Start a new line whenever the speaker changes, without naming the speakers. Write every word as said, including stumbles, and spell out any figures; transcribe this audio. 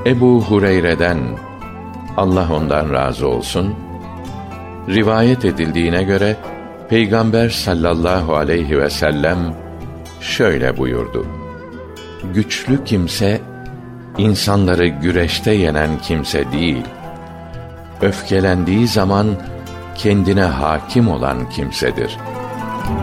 Ebu Hureyre'den, Allah ondan razı olsun, rivayet edildiğine göre Peygamber sallallahu aleyhi ve sellem şöyle buyurdu: güçlü kimse insanları güreşte yenen kimse değil, öfkelendiği zaman kendine hakim olan kimsedir.